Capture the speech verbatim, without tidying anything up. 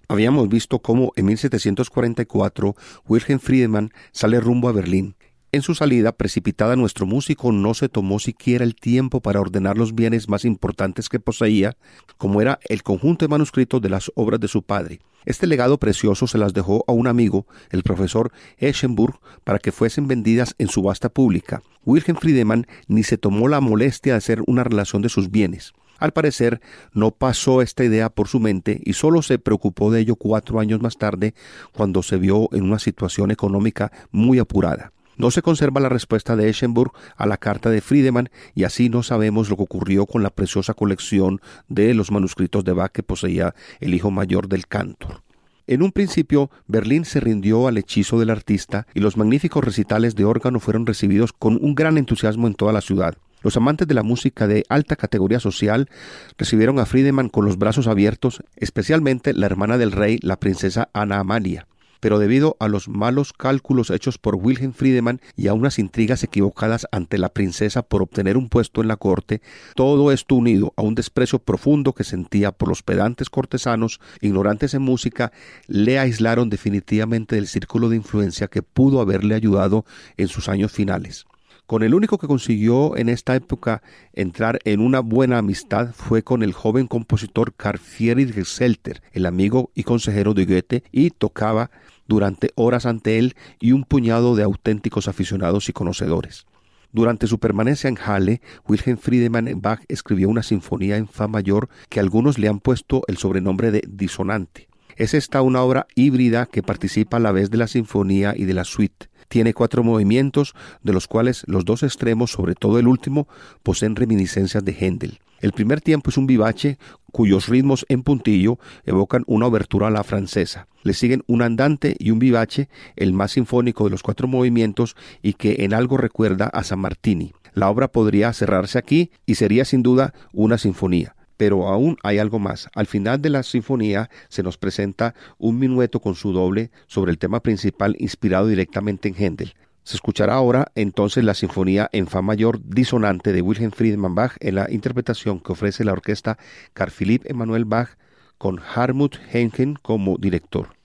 Habíamos visto cómo en mil setecientos cuarenta y cuatro Wilhelm Friedemann sale rumbo a Berlín. En su salida precipitada, nuestro músico no se tomó siquiera el tiempo para ordenar los bienes más importantes que poseía, como era el conjunto de manuscritos de las obras de su padre. Este legado precioso se las dejó a un amigo, el profesor Eschenburg, para que fuesen vendidas en subasta pública. Wilhelm Friedemann ni se tomó la molestia de hacer una relación de sus bienes. Al parecer, no pasó esta idea por su mente y solo se preocupó de ello cuatro años más tarde, cuando se vio en una situación económica muy apurada. No se conserva la respuesta de Eschenburg a la carta de Friedemann y así no sabemos lo que ocurrió con la preciosa colección de los manuscritos de Bach que poseía el hijo mayor del cantor. En un principio, Berlín se rindió al hechizo del artista y los magníficos recitales de órgano fueron recibidos con un gran entusiasmo en toda la ciudad. Los amantes de la música de alta categoría social recibieron a Friedemann con los brazos abiertos, especialmente la hermana del rey, la princesa Ana Amalia. Pero debido a los malos cálculos hechos por Wilhelm Friedemann y a unas intrigas equivocadas ante la princesa por obtener un puesto en la corte, todo esto unido a un desprecio profundo que sentía por los pedantes cortesanos, ignorantes en música, le aislaron definitivamente del círculo de influencia que pudo haberle ayudado en sus años finales. Con el único que consiguió en esta época entrar en una buena amistad fue con el joven compositor Carl Friedrich Zelter, el amigo y consejero de Goethe, y tocaba durante horas ante él y un puñado de auténticos aficionados y conocedores. Durante su permanencia en Halle, Wilhelm Friedemann Bach escribió una sinfonía en fa mayor que algunos le han puesto el sobrenombre de disonante. Es esta una obra híbrida que participa a la vez de la sinfonía y de la suite. Tiene cuatro movimientos, de los cuales los dos extremos, sobre todo el último, poseen reminiscencias de Händel. El primer tiempo es un vivace, cuyos ritmos en puntillo evocan una obertura a la francesa. Le siguen un andante y un vivace, el más sinfónico de los cuatro movimientos y que en algo recuerda a San Martini. La obra podría cerrarse aquí y sería sin duda una sinfonía. Pero aún hay algo más. Al final de la sinfonía se nos presenta un minueto con su doble sobre el tema principal inspirado directamente en Händel. Se escuchará ahora entonces la sinfonía en fa mayor disonante de Wilhelm Friedemann Bach en la interpretación que ofrece la orquesta Carl Philipp Emanuel Bach con Hartmut Henken como director.